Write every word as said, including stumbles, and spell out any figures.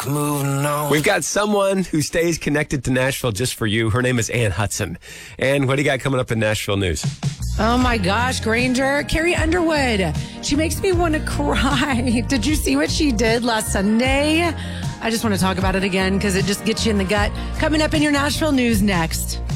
Moving on. We've got someone who stays connected to Nashville just for you. Her name is Ann Hudson. And what do you got coming up in Nashville news? Oh my gosh, Granger, Carrie Underwood. She makes me want to cry. Did you see what she did last Sunday? I just want to talk about it again because it just gets you in the gut. Coming up in your Nashville news next.